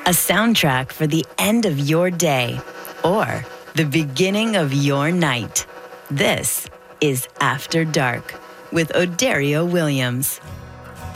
a soundtrack for the end of your day or the beginning of your night. This is After Dark with Odario Williams.